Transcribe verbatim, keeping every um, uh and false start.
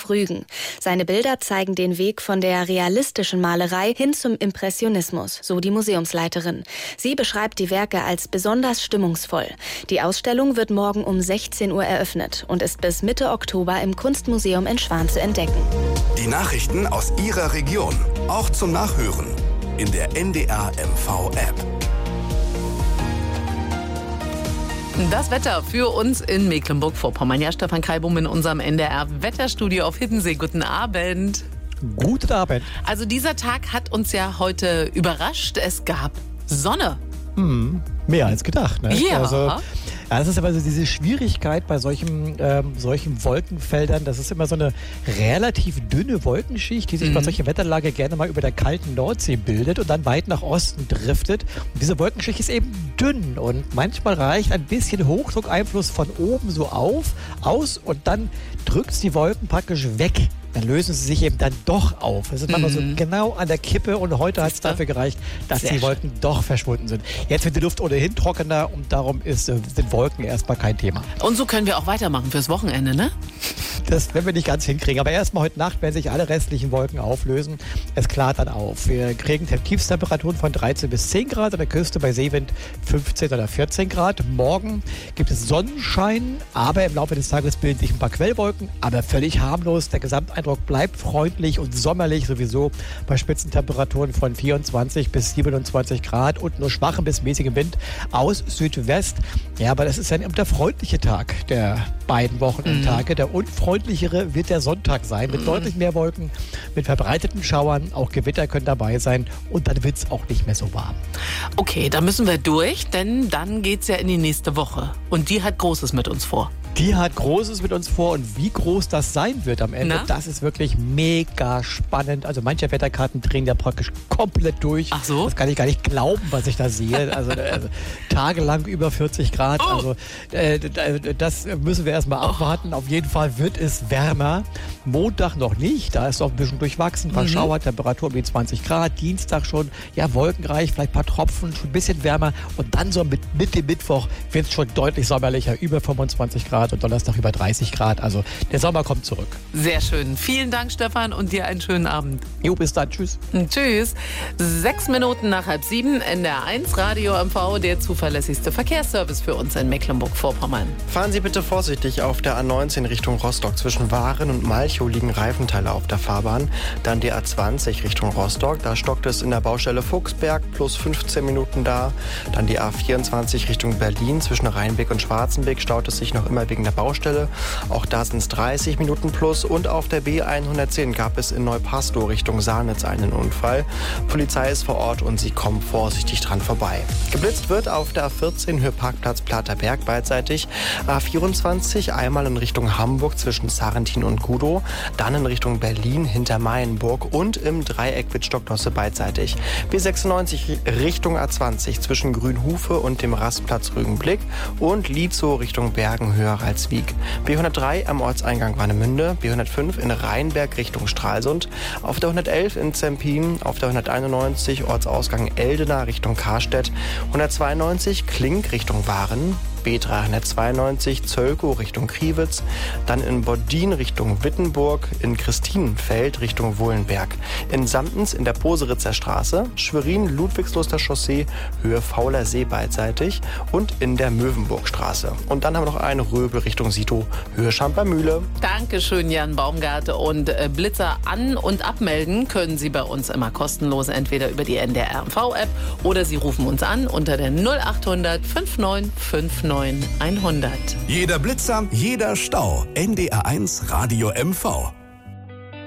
auf Rügen. Seine Bilder zeigen den Weg von der realistischen Malerei hin zum Impressionismus, so die Museumsleiterin. Sie beschreibt die Werke als besonders stimmungsvoll. Die Ausstellung wird morgen um sechzehn Uhr eröffnet und ist bis Mitte Oktober im Kunstmuseum in Schwan zu entdecken. Die Nachrichten aus Ihrer Region, auch zum Nachhören in der N D R M V-App. Das Wetter für uns in Mecklenburg-Vorpommern. Ja, Stefan Kalbum in unserem N D R-Wetterstudio auf Hiddensee. Guten Abend. Guten Abend. Also dieser Tag hat uns ja heute überrascht. Es gab Sonne. Hm, mehr als gedacht. Ne? Ja. Also, ja, das ist aber so diese Schwierigkeit bei solchen, ähm, solchen Wolkenfeldern. Das ist immer so eine relativ dünne Wolkenschicht, die sich mhm. bei solcher Wetterlage gerne mal über der kalten Nordsee bildet und dann weit nach Osten driftet. Und diese Wolkenschicht ist eben dünn und manchmal reicht ein bisschen Hochdruckeinfluss von oben so auf, aus und dann drückt es die Wolken praktisch weg. Dann lösen sie sich eben dann doch auf. Es ist manchmal Mhm. so genau an der Kippe und heute hat es dafür gereicht, dass Sehr die Wolken doch verschwunden sind. Jetzt wird die Luft ohnehin trockener und darum ist, äh, sind Wolken erstmal kein Thema. Und so können wir auch weitermachen fürs Wochenende, ne? Das werden wir nicht ganz hinkriegen. Aber erstmal heute Nacht werden sich alle restlichen Wolken auflösen. Es klart dann auf. Wir kriegen Tiefstemperaturen von dreizehn bis zehn Grad, an der Küste bei Seewind fünfzehn oder vierzehn Grad. Morgen gibt es Sonnenschein, aber im Laufe des Tages bilden sich ein paar Quellwolken, aber völlig harmlos. Der Gesamteindruck bleibt freundlich und sommerlich sowieso bei Spitzentemperaturen von vierundzwanzig bis siebenundzwanzig Grad und nur schwachem bis mäßigem Wind aus Südwest. Ja, aber das ist dann eben der freundliche Tag der beiden Wochenendtage. Mhm. Der unfreundlichere wird der Sonntag sein, mit mhm. deutlich mehr Wolken, mit verbreiteten Schauern. Auch Gewitter können dabei sein und dann wird es auch nicht mehr so warm. Okay, da müssen wir durch, denn dann geht's ja in die nächste Woche. Und die hat Großes mit uns vor. Die hat Großes mit uns vor und wie groß das sein wird am Ende, Na? das ist wirklich mega spannend. Also manche Wetterkarten drehen ja praktisch komplett durch. Ach so? Das kann ich gar nicht glauben, was ich da sehe. Also, also tagelang über vierzig Grad. Oh. Also äh, das müssen wir erstmal abwarten. Auf jeden Fall wird es wärmer. Montag noch nicht, da ist noch ein bisschen durchwachsen. Ein paar Mhm. Schauer, Temperatur um die zwanzig Grad. Dienstag schon, ja, wolkenreich, vielleicht ein paar Tropfen, schon ein bisschen wärmer. Und dann so mit, mit dem Mittwoch wird es schon deutlich sommerlicher, über fünfundzwanzig Grad. Und Donnerstag über dreißig Grad. Also der Sommer kommt zurück. Sehr schön. Vielen Dank, Stefan, und dir einen schönen Abend. Jo, bis dann. Tschüss. Tschüss. Sechs Minuten nach halb sieben, N D R eins Radio M V, der zuverlässigste Verkehrsservice für uns in Mecklenburg-Vorpommern. Fahren Sie bitte vorsichtig auf der A neunzehn Richtung Rostock. Zwischen Waren und Malchow liegen Reifenteile auf der Fahrbahn. Dann die A zwanzig Richtung Rostock. Da stockt es in der Baustelle Fuchsberg, plus fünfzehn Minuten da. Dann die A vierundzwanzig Richtung Berlin. Zwischen Rheinbeck und Schwarzenbeck staut es sich noch immer wegen der Baustelle. Auch da sind es dreißig Minuten plus. Und auf der B hundertzehn gab es in Neupastow Richtung Sahnitz einen Unfall. Polizei ist vor Ort und sie kommen vorsichtig dran vorbei. Geblitzt wird auf der A vierzehn Höheparkplatz Platerberg beidseitig. A vierundzwanzig einmal in Richtung Hamburg zwischen Sarrentin und Gudow. Dann in Richtung Berlin hinter Mayenburg und im Dreieck Wittstock-Nosse beidseitig. B sechsundneunzig Richtung A zwanzig zwischen Grünhufe und dem Rastplatz Rügenblick. Und Lietzow Richtung Bergen höher als Wieg. B hundertdrei am Ortseingang Warnemünde, B hundertfünf in Rheinberg Richtung Stralsund, auf der hundertelf in Zempin, auf der hunderteinundneunzig Ortsausgang Eldena Richtung Karstedt, hundertzweiundneunzig Klink Richtung Waren, B dreihundertzweiundneunzig Zölkow Richtung Kriwitz, dann in Boddin Richtung Wittenburg, in Christinenfeld Richtung Wohlenberg, in Samtens in der Poseritzer Straße, Schwerin Ludwigsluster Chaussee, Höhe Fauler See beidseitig und in der Möwenburgstraße. Und dann haben wir noch eine Röbel Richtung Sito, Höhe Schampermühle. Dankeschön, Jan Baumgart. Und äh, Blitzer an- und abmelden können Sie bei uns immer kostenlos, entweder über die N D R M V-App oder Sie rufen uns an unter der null acht hundert neunundfünfzig neunundfünfzig hundert. Jeder Blitzer, jeder Stau. N D R eins Radio M V.